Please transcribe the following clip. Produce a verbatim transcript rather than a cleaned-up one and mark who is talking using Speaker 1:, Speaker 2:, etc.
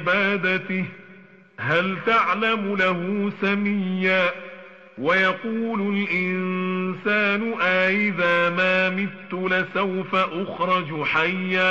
Speaker 1: عبادته هل تعلم له سميا ويقول الإنسان أإذا ما مت لسوف أخرج حيا